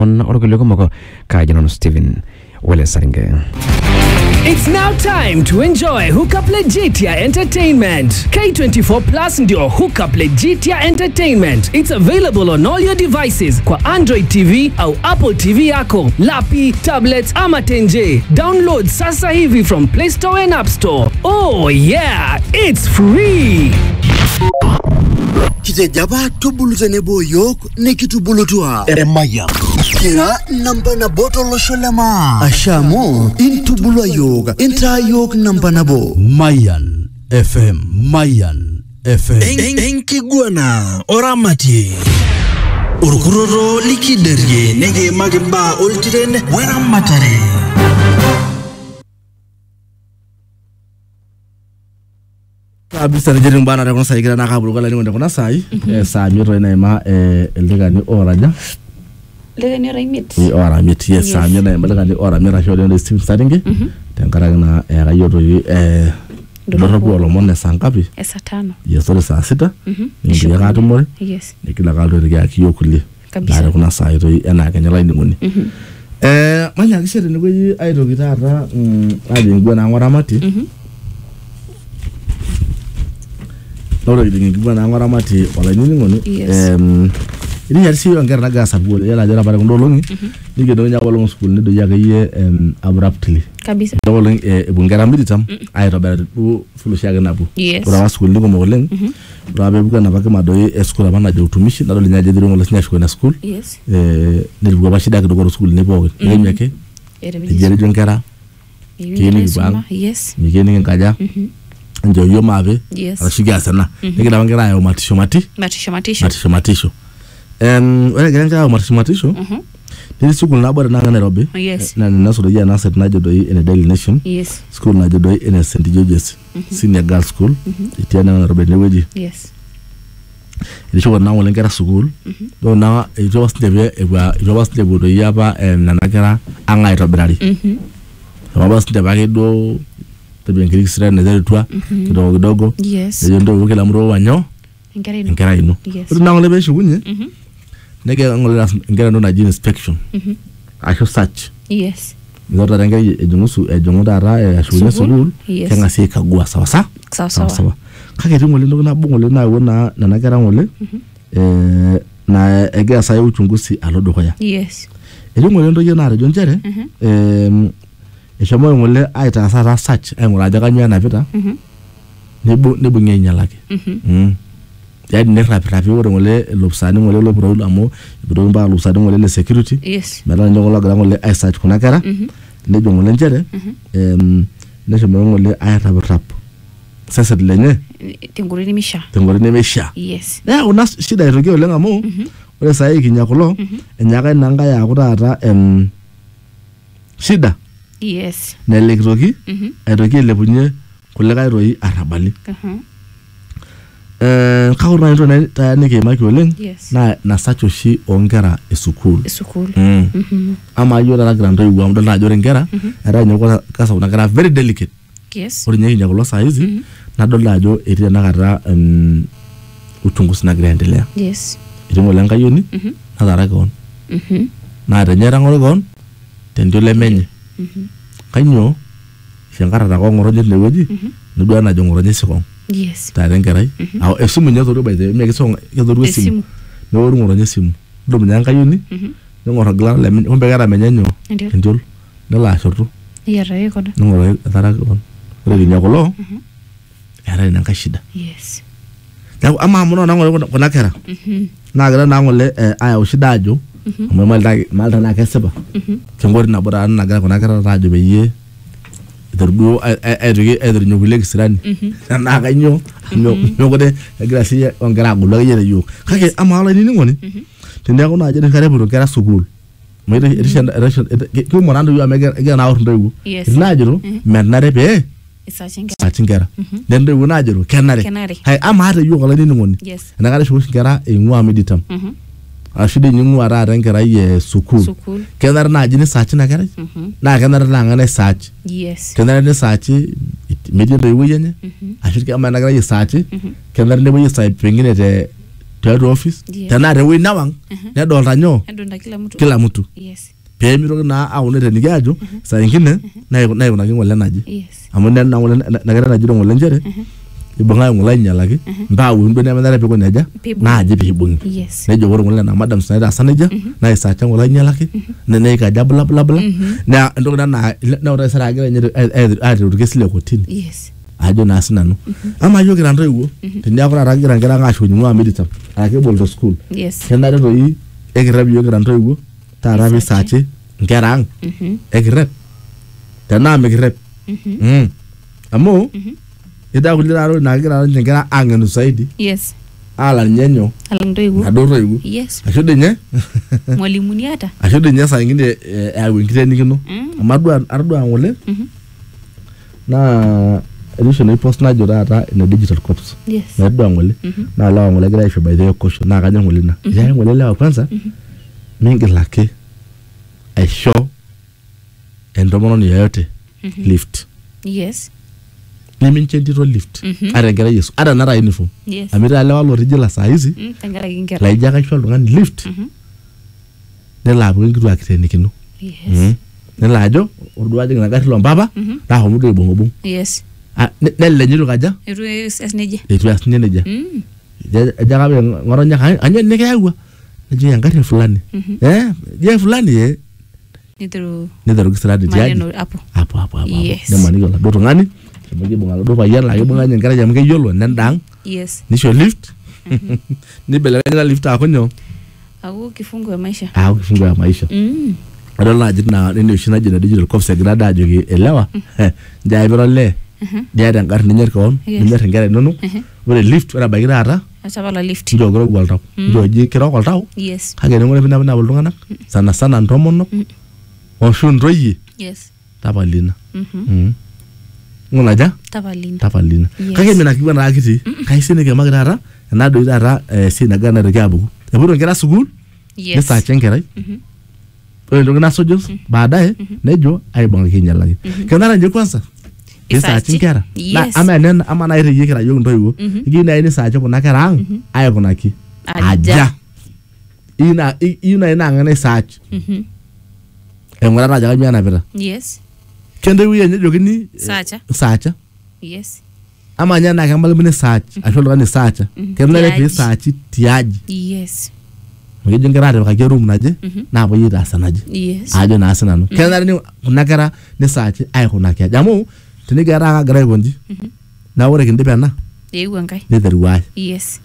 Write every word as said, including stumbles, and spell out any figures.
on orgullo Kajan Steven Welesaringe. It's now time to enjoy Hookup Legitia Entertainment. K twenty-four Plus ndio Hookup Legitia Entertainment. It's available on all your devices kwa Android T V au Apple T V yako, lapi, tablets ama tenje. Download sasa hivi from Play Store and App Store. Oh yeah, it's free. Kite jaba tubulu tenebo yok ne kitubulu tuwa eremaya kira namba na boto lo sholema ashamo intubulu yoga inta yok namba na bo Mayan F M Mayan F M en enki guana oramati urukuroro likiderye nege magimba oltirene weramatare abisa rejering bana rekona sai kira nakabulu kala ni ndekona sai eh saa miro ina ima eh elegani oraja elegani oramit i oramit yes saa miro ina elegani oramit shodo ndi sim saringe tenkaraki na eh kayoto yi eh dorobo olomone sangapi esa tano yes ole saa sita ndi yakatumore yes nikila kaldo rigi akiyokuli kabisa kuna sai to ena kenyala indinguni eh manya kisere ni kweyi aitoki taata aje ngwana ngoramati Loro idingi kubana ngora mati wala nini ngoni em ini yari siyo ngara naga sabu yala jara bare ndolongi nige do nyaba lo school ni do yaga ye em abruptly kabisa ndolongi e bungara militam ay to bare du fulu shaga nabu ora school ni ko mo leng ora be buga na baka madoy e school bana jo tumishi na do nya je diro ngol snya na school yes eh ne buga ba shida do school ni bo ngi nyake e jere jo ngara kini bang yes mi kini ngaja njo yo mave yes arashiga sana nikida bangira yo matisho mati matisho matisho matisho matisho em wale ganga yo matisho matisho mhm ni school na bora na Nairobi yes na na so ya na set na jodo in a Daily Nation yes school na jodo in a Saint George's Senior Girls School itiana na Nairobi leweji yes ili shoko na wale ngara school do na it was the ewa it was the bodo yaba na nakera anga itobirari mhm baba sinde bagedo tabi ngiri sira na zari twa kidogo kidogo yes ndio ndo kila mro wanyo ngara ino ngara ino ndo ngole be shugunye mhm nege ngole ngara ndo na inspection mhm asho search yes ndoto ranga ejungusu ejunguda ra ashugunye sugul kenga si kagua sawa sawa sawa sawa kage tingole ndo na bungole na wona na nakera ngole eh na ege sayo uchunguzi alodo koya yes ejungole ndo yena rejo njere em eshomo ngole aita sara search engura jaga nyana vita mhm nebu nebu ngenya lake mhm ya ni rap rap wore ngole lobsani ngole lo bro amo bro mba lobsani ngole le security yes mera ngola gra ngole ai search kuna kara mhm le jongole njere em ne shomo ngole ai rap rap sasa lenye tenguri ni misha tenguri ni misha yes ya una shida iroge olenga mo ore sai kinyakulo enyaka nanga ya kutata em shida yes na elektroki mhm aitoki lepunye kuleka roi arabali mhm eh kauna ito na tayani ke maki oleng na na sacho shi ongera esukul esukul mhm ama yora la grando iwa ndo na jore ngera era nyoko kasa una gara very delicate yes ori nyeki nyakulo saizi na dola ajo eti na kata um uchunguzi na grendelea yes eti ngolenga yoni mhm na dara gon mhm na renyera ngoro gon tendole menye mhm kanyo shangara ta ko ngoro jelle weji ndo na jo ngoro jesi ko yes ta rengerai aw esimu nyato do baite me keso keso do esimu no ru ngoro jesimu do mnyanga yoni no ngoro gla le on be gara menyenyo ndol no la shortu ya rae ko no ngoro tara ko re nyakolo era ina kashida yes ya ama muno na ngoro ko nakera na gara na ngole aya ushidajo mo malta malta na keseba kengori na bora na gara ko nakera rajo beye dergo ayri ayri nyugule kisirani na ganyo no no de gracia on gara gulo yere yo kake ama ala ni ngoni tende ko na je kare buru gara sugul mo ide ide ko mo nando yo amega ga na awto ndewu na jiro mer na rebe isa chinga achingera den ndewu na jiro kenare hay ama hata yo ala ni ngoni na gara shu gara e ngwa meditam ashide nyungu ara rankera ye sukul kenar na jini sachi na kare na kenar na ngane sachi yes kenar ne sachi media do yenye ashide kama na kare ye sachi kenar ne bo ye sai pengine te tiatua office Yes. tenaa tewueji newang nedolta nyoo Edonda kila mtu. kila mtu Yes. pee mitoki naa aun eteniki ajo saa ingine naiku- naikunaki ng'ole naji Yes. amu nena ng'ole nakira najito ng'ole nchere ibung'aki ng'ole ainyalaki mpaka uni duo nemenare piiko neja Piibung'i. naaji piibung'i Yes. nejo ore ng'ole na madam naitaasa nejia naisacha ng'ole ainyalaki ne- neikaja bula bula bula naa entoki ina naa neutai sara agira ninye aiteru orkesi le kotini Yes. ajo naa sinanu ama yiok kira ntoiwuo teniaku taata kigira nkera ang' aashukunye ng'ua militam aa kebolito school Yes. kenare toi ekirrep yiok kira ntoiwuo taata piisaachi nkera ang' Mhm. ekirrep tenaa mikirrep Mm. amu idaa kulie taata naa kegira ninche nkera aang'enu zaidi Yes. aala ninye nyoo Alang ntoiwuo. naduo toiwuo Yes. ashu dii nye Mwalimuni hata. ashu dii nye saa ingine eh, eyau enkiteenikino Mm. amu adua atadua ng'ole Mhm. naa elisho naa post najo taata ine digital corps Yes. naidua ng'ole Mhm. naa lewa ng'ole egira aisho by the way caution naa kanyor ng'ole ina itiaki ng'ole lewa kwanza mingil ake aisho entomononi yoyote Mhm. lift Yes. nemincho entito lift Mhm. ata enkerai yesu ata nara uniform Yes. amu itaa lewa lotijila saa hizi Mm, tenkaraki nkera. laijo ake aisho oltung'ani lift Mhm. nelo apuku enkituak kiteenikino Yes. Mhm. nelo ajo orduo ajing ina garri lompapa Mhm. naahomo duo aibung'ubung Yes. Ah, ne- nelelek itu kaja Itu eas nejia. eitu eas ninye nejia Mm. ejo ejo ake apa ng'otonye kanyoo nikiyawua nejo engarri fulani Mhm. eh je fulani eh Niteru niteru kisirani tiaji maneno hapo. hapo hapo hapo Yes. nemaniki oladuo tung'ani eshomoki aibung' oladuo payian laa kibung'a ninye enkerai amu keyiolo nenda ang' Yes. nisho lift nibelekenya ina lift aaku nyoo Aku kifungo ya maisha. aaku kifungo ya maisha Mm. adol naaji naa nene oshi naji ina digital corps egira daa ajoki elewa njaa pira olee niata engarri ninyorr keon Yes. ninyorr inkera inonok Mhm. ore lift ore ebaiki taata Achapala lift. njoo kirowua oltau njoo ji kirok oltau Yes. kake ening'ore pinapinap iltung'anak sana sana ntomonok oshu ntoyie Yes. tapalina Mhm. Mm. ng'unaja Tapalini. tapalina Yes. kake minakiwa naa kiti kaisinikemaki taata ena doi taata eh, esiai nagira naitoki apuku epuoito nkera sukuul Yes. nisaachi enkerai Mhm. ore entoki nasuju baadaye nejo aibung'aki ainyalaki kenare ninye kwanza Isaachi. nisaachi nkera na Yes. ama enen ama naiteyie kira yiok ntoiwuo Mhm. ikiyieu nai nisaachi kuna kera ang' aikunaki Aja. aja iyieu naa- iyieu nai naa ng'e naisaachi Mhm. aing'uraa naa ajo kanyoo enapita Yes. kentoiwuoi enye ejokini eh, Saacha. saacha Yes. ama nye naa kemalimuni saachi ashu oltung'ani saacha kenare Tiaji. piisaachi tiaji Yes. amu kejo nkera atipikaki eruum naje Mhm. naapuoi aitaas enaje Yes. ajo naa sinanu kenare ni kuna kera nisaachi aikunaki aja amu tenigira ake agira aikonji naa ore kindip ena Eewuo enkae. niteru ae Yes.